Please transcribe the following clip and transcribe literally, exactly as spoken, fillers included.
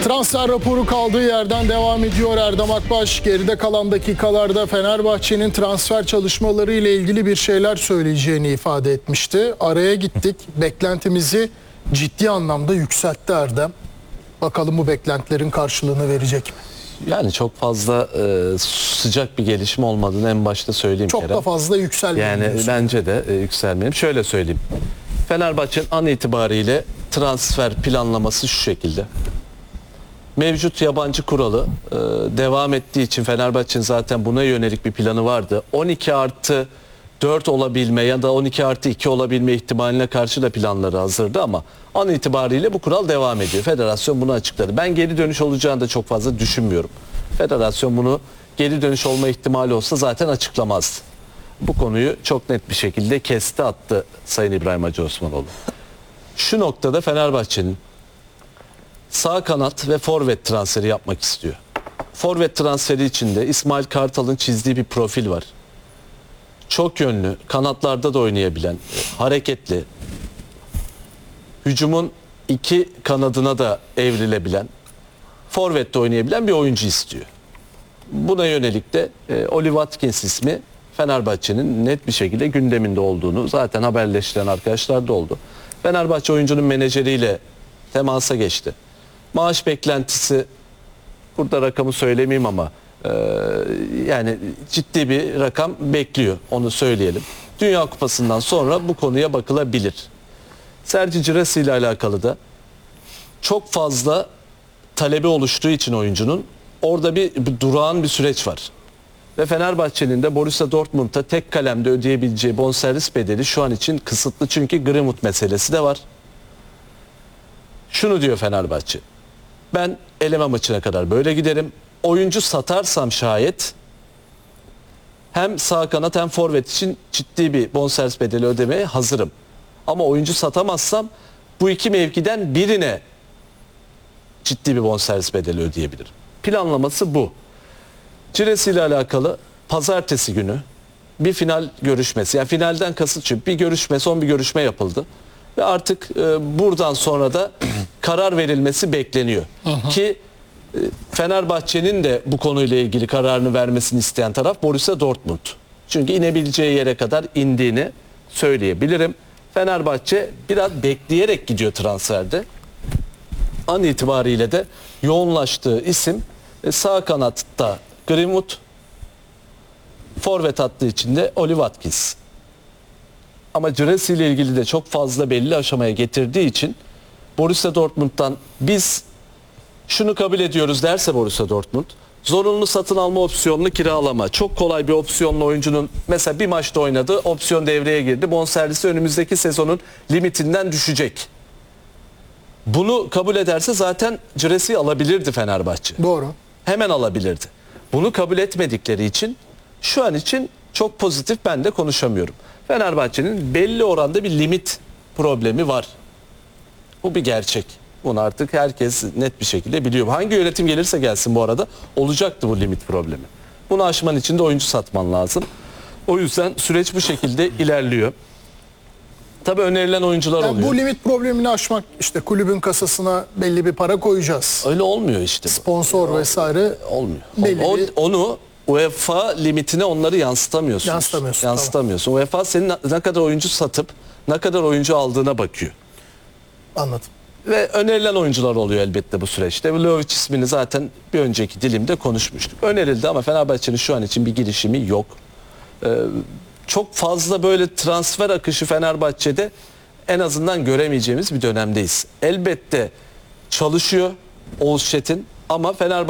Transfer raporu kaldığı yerden devam ediyor. Erdem Akbaş geride kalan dakikalarda Fenerbahçe'nin transfer çalışmaları ile ilgili bir şeyler söyleyeceğini ifade etmişti. Araya gittik. Beklentimizi ciddi anlamda yükseltti Erdem. Bakalım bu beklentilerin karşılığını verecek mi? Yani çok fazla e, sıcak bir gelişme olmadığını en başta söyleyeyim. Çok Kerem. da fazla yükselmiyor. Yani diyorsun. bence de e, yükselmeyelim. Şöyle söyleyeyim. Fenerbahçe'nin an itibariyle transfer planlaması şu şekilde. Mevcut yabancı kuralı e, devam ettiği için Fenerbahçe'nin zaten buna yönelik bir planı vardı. on iki artı dört olabilme ya da on iki artı iki olabilme ihtimaline karşı da planları hazırdı ama an itibariyle bu kural devam ediyor. Federasyon bunu açıkladı. Ben geri dönüş olacağını da çok fazla düşünmüyorum. Federasyon bunu geri dönüş olma ihtimali olsa zaten açıklamazdı. Bu konuyu çok net bir şekilde kesti attı Sayın İbrahim Hacı Osmanoğlu. Şu noktada Fenerbahçe'nin sağ kanat ve forvet transferi yapmak istiyor. Forvet transferi içinde İsmail Kartal'ın çizdiği bir profil var. Çok yönlü, kanatlarda da oynayabilen, hareketli, hücumun iki kanadına da evrilebilen, forvette oynayabilen bir oyuncu istiyor. Buna yönelik de e, Oli Watkins ismi Fenerbahçe'nin net bir şekilde gündeminde olduğunu zaten haberleştiren arkadaşlar da oldu. Fenerbahçe oyuncunun menajeriyle temasa geçti. Maaş beklentisi, burada rakamı söylemeyeyim ama e, yani ciddi bir rakam bekliyor, onu söyleyelim. Dünya Kupası'ndan sonra bu konuya bakılabilir. Sergi Girassi ile alakalı da çok fazla talebi oluştuğu için oyuncunun orada bir, bir durağan bir süreç var. Ve Fenerbahçe'nin de Borussia Dortmund'a tek kalemde ödeyebileceği bonservis bedeli şu an için kısıtlı, çünkü Greenwood meselesi de var. Şunu diyor Fenerbahçe: ben eleme maçına kadar böyle giderim. Oyuncu satarsam şayet hem sağ kanat hem forvet için ciddi bir bonservis bedeli ödemeye hazırım. Ama oyuncu satamazsam bu iki mevkiden birine ciddi bir bonservis bedeli ödeyebilirim. Planlaması bu. Girassi ile alakalı pazartesi günü bir final görüşmesi, yani finalden kasıt çünkü bir görüşme, son bir görüşme yapıldı. Ve artık e, buradan sonra da karar verilmesi bekleniyor. Aha. Ki e, Fenerbahçe'nin de bu konuyla ilgili kararını vermesini isteyen taraf Borussia Dortmund. Çünkü inebileceği yere kadar indiğini söyleyebilirim. Fenerbahçe biraz bekleyerek gidiyor transferde. An itibariyle de yoğunlaştığı isim e, sağ kanatta Greenwood, forvet hattı içinde Oli Watkins. Ama Girassi ile ilgili de çok fazla belli aşamaya getirdiği için Borussia Dortmund'dan biz şunu kabul ediyoruz derse Borussia Dortmund, zorunlu satın alma opsiyonlu kiralama, çok kolay bir opsiyonlu oyuncunun mesela bir maçta oynadı, opsiyon devreye girdi, bonservisi önümüzdeki sezonun limitinden düşecek. Bunu kabul ederse zaten Girassi alabilirdi Fenerbahçe. Doğru. Hemen alabilirdi. Bunu kabul etmedikleri için şu an için çok pozitif ben de konuşamıyorum. Fenerbahçe'nin belli oranda bir limit problemi var. Bu bir gerçek. Bunu artık herkes net bir şekilde biliyor. Hangi yönetim gelirse gelsin bu arada olacaktı bu limit problemi. Bunu aşman için de oyuncu satman lazım. O yüzden süreç bu şekilde ilerliyor. Tabii önerilen oyuncular yani oluyor. Bu limit problemini aşmak, işte kulübün kasasına belli bir para koyacağız. Öyle olmuyor işte. Sponsor vesaire. Olmuyor. Belli o, bir... Onu UEFA limitine onları yansıtamıyorsun. Yansıtamıyorsun. Yansıtamıyorsun. Tamam. UEFA senin ne kadar oyuncu satıp ne kadar oyuncu aldığına bakıyor. Anladım. Ve önerilen oyuncular oluyor elbette bu süreçte. Vlahovic ismini zaten bir önceki dilimde konuşmuştuk. Önerildi ama Fenerbahçe'nin şu an için bir girişimi yok. Ee, çok fazla böyle transfer akışı Fenerbahçe'de en azından göremeyeceğimiz bir dönemdeyiz. Elbette çalışıyor Oğuz Çetin ama Fenerbahçe